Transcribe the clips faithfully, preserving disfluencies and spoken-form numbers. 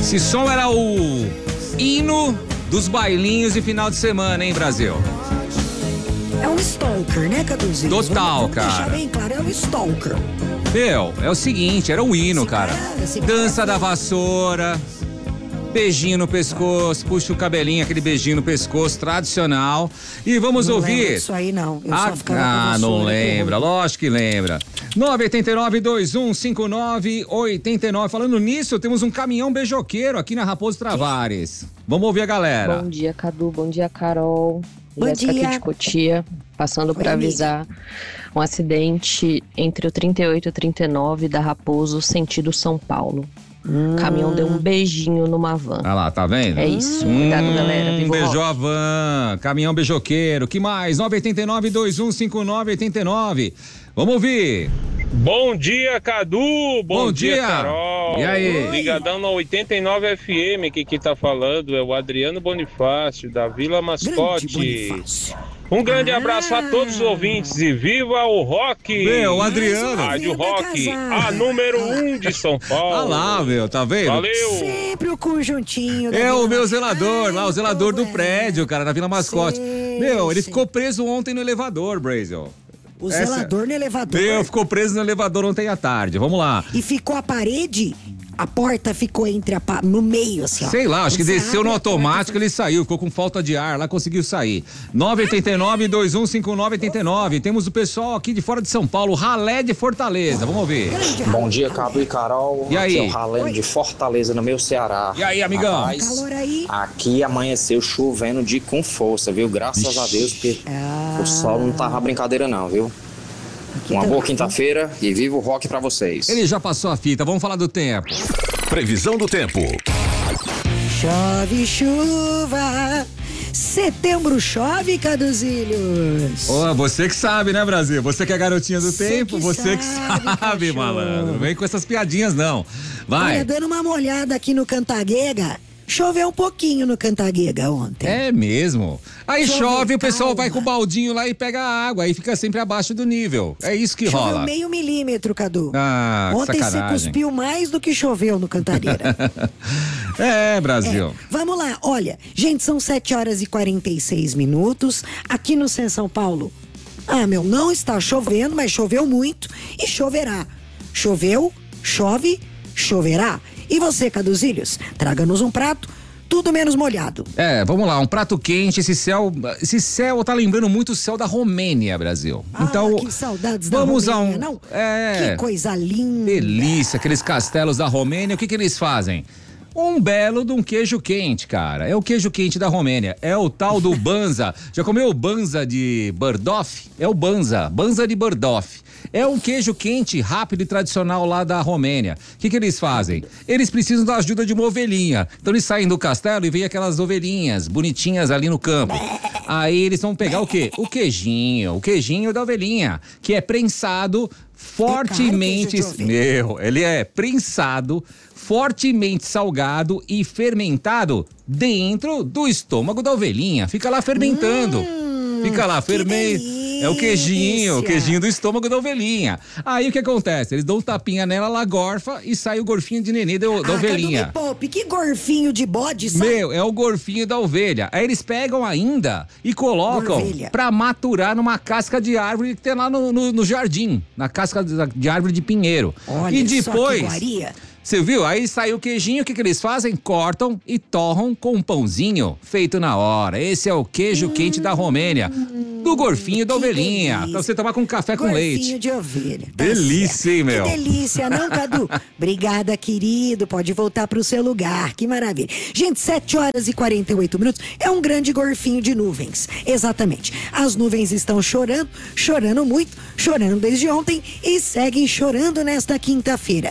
Esse som era o hino dos bailinhos de final de semana, hein, Brasil? É um stalker, né, Caduzinho? Total, vamos, vamos cara. Deixar bem claro, é um stalker. Meu, é o seguinte, era o hino, Esse cara. cara, esse Dança cara- da vassoura, beijinho no pescoço, puxa o cabelinho, aquele beijinho no pescoço tradicional. E vamos Não ouvir. lembro disso aí, não. Eu Ah, só ficava com ah, a não vassoura, que lembra, horror. lógico que lembra. nove oito nove, dois um cinco nove, oito nove. Falando nisso, temos um caminhão beijoqueiro aqui na Raposo Travares. Vamos ouvir a galera. Bom dia, Cadu. Bom dia, Carol. Bom Jéssica dia. aqui de Cotia, passando para amiga. avisar um acidente entre o trinta e oito e o trinta e nove da Raposo, sentido São Paulo. Hum. O caminhão deu um beijinho numa van. Olha lá, tá vendo? É isso. Cuidado, galera. Hum, Viva o beijou rock. a van, caminhão beijoqueiro. Que mais? nove oito nove, dois um cinco nove, oito nove. Vamos ouvir. Bom dia, Cadu. Bom, Bom dia. Carol. E aí? Ligadão na oitenta e nove F M, que quem tá falando é o Adriano Bonifácio, da Vila Grande Mascote. Bonifácio. Um grande Ah. abraço a todos os ouvintes e viva o rock! Meu, o Adriano. Rádio Vida Rock, casada. a número um de São Paulo. Olha lá, meu, tá vendo? Valeu! Sempre o conjuntinho. da É o Vila meu Mas- zelador, lá, o Ai, zelador do então é. prédio, cara, da Vila Mascote. Sei, Meu, ele sei. ficou preso ontem no elevador, Brazel. O Essa- zelador no elevador. Meu, ficou preso no elevador ontem à tarde. Vamos lá. E ficou a parede, a porta ficou entre a pa... no meio, assim, ó. Sei lá, acho que Quando você desceu abre no a porta, automático, ele saiu, ficou com falta de ar, lá conseguiu sair. nove oito nove, dois um cinco nove, oito nove. Temos o pessoal aqui de fora de São Paulo, Ralé de Fortaleza. Vamos ouvir. grande Bom dia, Cabo e Carol. E aí? Aqui é o Raleno de Fortaleza, no meu Ceará. E aí, amigão? Rapaz, calor aí. aqui amanheceu chovendo de com força, viu? Graças a Deus, porque Ah. o sol não tava brincadeira não, viu? Aqui Uma também. boa quinta-feira e viva o rock pra vocês. Ele já passou a fita, vamos falar do tempo. Previsão do tempo. Chove chuva, setembro chove, Caduzilhos. Ô, você que sabe, né, Brasil? Você que é garotinha do Você tempo, que você que sabe, sabe, cachorro. malandro. Não vem com essas piadinhas, não. Vai. Olha, dando uma olhada aqui no Cantaguega, choveu um pouquinho no Cantaguega ontem. É mesmo. Aí Choveu, chove, o pessoal calma. vai com o baldinho lá e pega a água, aí fica sempre abaixo do nível. É isso que Choveu rola. meio milímetro, Cadu. Ah, que Ontem você sacanagem. cuspiu mais do que choveu no Cantareira. É, Brasil. É, vamos lá, olha, gente, são sete horas e quarenta e seis minutos aqui no Centro São Paulo. Ah, meu, não está chovendo, mas choveu muito e choverá. Choveu, chove, choverá. E você, Caduzilhos, traga-nos um prato, tudo menos molhado. É, vamos lá, um prato quente, esse céu, esse céu tá lembrando muito o céu da Romênia, Brasil. Então, ah, que saudades vamos da a um, Romênia, não? é, Que coisa linda. delícia, aqueles castelos da Romênia, o que que eles fazem? Um belo de um queijo quente, cara. É o queijo quente da Romênia. É o tal do Banza. Já comeu o Banza de Burdov? É o Banza. Banza de Burdov. É um queijo quente, rápido e tradicional lá da Romênia. O que que eles fazem? Eles precisam da ajuda de uma ovelhinha. Então eles saem do castelo e vêm aquelas ovelhinhas bonitinhas ali no campo. Aí eles vão pegar o quê? O queijinho. O queijinho da ovelhinha, que é prensado fortemente... É caro o queijo de ovelha. Meu, ele é prensado, fortemente salgado e fermentado dentro do estômago da ovelhinha. Fica lá fermentando. Fica lá, que fermento. É o queijinho, o delícia. queijinho do estômago da ovelhinha. Aí o que acontece? Eles dão um tapinha nela, ela gorfa e sai o gorfinho de nenê da, da Ah, ovelhinha. Cadu, me poupe, que gorfinho de bode, sabe? Meu, é o gorfinho da ovelha. Aí eles pegam ainda e colocam Gorvelha. pra maturar numa casca de árvore que tem lá no, no, no jardim, na casca de, de árvore de pinheiro. Olha e só que depois, iguaria. você viu? Aí sai o queijinho, o que, que eles fazem? Cortam e torram com um pãozinho feito na hora. Esse é o queijo quente da Romênia, do gorfinho da que ovelhinha. delícia. Pra você tomar com café com Gorfinho leite. de ovelha. Tá Delícia, certo. hein, meu? Que delícia, não, Cadu? Obrigada, querido. Pode voltar pro seu lugar. Que maravilha. Gente, sete horas e quarenta e oito minutos é um grande gorfinho de nuvens. Exatamente. As nuvens estão chorando, chorando muito, chorando desde ontem e seguem chorando nesta quinta-feira.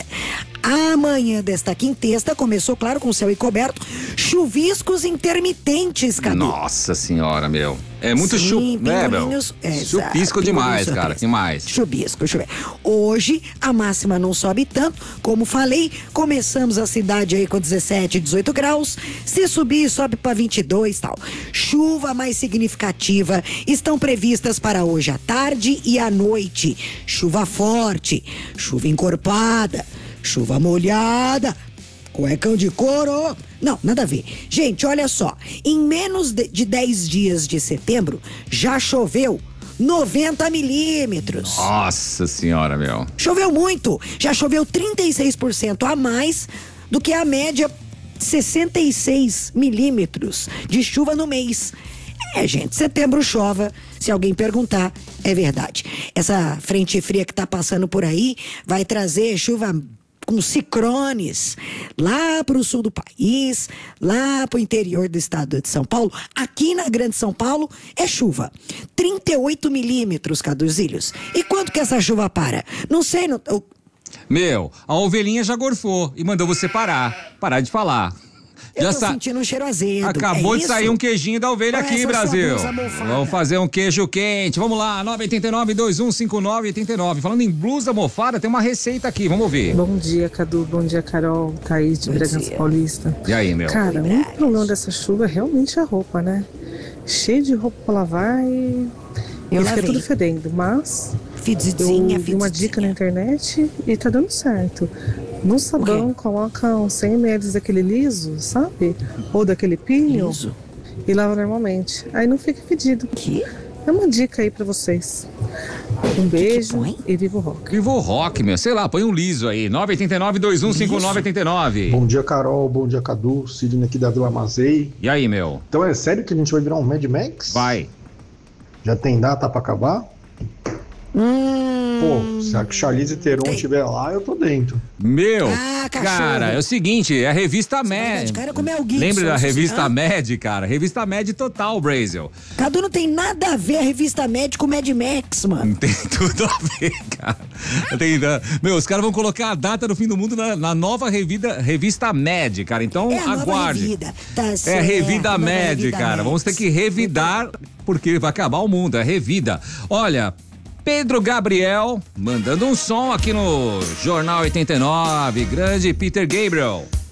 Amanhã desta quinta começou, claro, com céu encoberto, chuviscos intermitentes, Cadu. Nossa senhora, meu. É muito Sim, chup... né, meu? pingolinhos- exato, Chupisco demais, pingolinhos cara. surpresa. Que mais? Chubisco, chuva. Hoje a máxima não sobe tanto, como falei, começamos a cidade aí com dezessete, dezoito graus, se subir sobe para vinte e dois, tal. Chuva mais significativa estão previstas para hoje à tarde e à noite. Chuva forte, chuva encorpada, chuva molhada. Cuecão de couro. Não, nada a ver. Gente, olha só. Em menos de, de dez dias de setembro, já choveu noventa milímetros. Nossa senhora, meu. Choveu muito. Já choveu trinta e seis por cento a mais do que a média sessenta e seis milímetros de chuva no mês. É, gente, setembro chova. Se alguém perguntar, é verdade. Essa frente fria que tá passando por aí vai trazer chuva com ciclones lá para o sul do país, lá para o interior do estado de São Paulo. Aqui na Grande São Paulo é chuva. trinta e oito milímetros, Caduzilhos. E quando que essa chuva para? Não sei. Não, eu... Meu, a ovelhinha já gorfou e mandou você parar. Parar de falar. Eu Já tô sa... sentindo um cheiro azedo. Acabou é de isso? sair um queijinho da ovelha Olha aqui, essa Brasil. sua blusa mofada. Vamos fazer um queijo quente. Vamos lá, nove oito nove, dois um cinco nove, oito nove. Falando em blusa mofada, tem uma receita aqui, vamos ouvir. Bom dia, Cadu. Bom dia, Carol. Thaís de Bom Bragança dia. Paulista. E aí, meu? Cara, o único problema dessa chuva é realmente a roupa, né? Cheio de roupa pra lavar e, Eu e fica lavei. tudo fedendo. Mas Fidzinha, eu vi uma dica na internet e tá dando certo. No sabão, coloca uns cem mililitros daquele liso, sabe? Ou daquele pinho. Liso? E lava normalmente. Aí não fica fedido. Que? É uma dica aí pra vocês. Um beijo põe? e viva o rock. Vivo Rock, meu. Sei lá, põe um liso aí. nove oito nove, dois um cinco nove, oito nove. Bom dia, Carol. Bom dia, Cadu. Sidney aqui da Vila Mazei. E aí, meu? Então é sério que a gente vai virar um Mad Max? Vai. Já tem data pra acabar? Hum... Pô, se a Charlize Theron Tem. estiver lá, eu tô dentro. Meu, Ah, cachorro. cara, é o seguinte, é a revista Vai dar Mad. de cara com o Mel Gibson, Lembra da isso, revista ah? Mad, cara? Revista Mad total, Brasil. Cadu, não tem nada a ver a revista médico Mad Max, mano. Tem tudo a ver, cara. Tem, né? Meu, os caras vão colocar a data do fim do mundo na, na nova revida, revista Mad, cara. Então, É a nova aguarde. revida. Tá É a certo, revida nova Mad, revida cara. Mad. Vamos ter que revidar, porque vai acabar o mundo. É revida. Olha, Pedro Gabriel mandando um som aqui no Jornal oitenta e nove. Grande Peter Gabriel.